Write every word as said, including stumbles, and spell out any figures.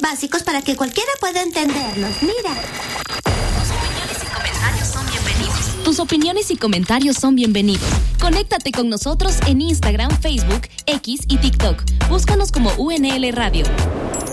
básicos para que cualquiera pueda entenderlos. Mira. Tus opiniones y comentarios son bienvenidos. Conéctate con nosotros en Instagram, Facebook, X y TikTok. Búscanos como U N L Radio.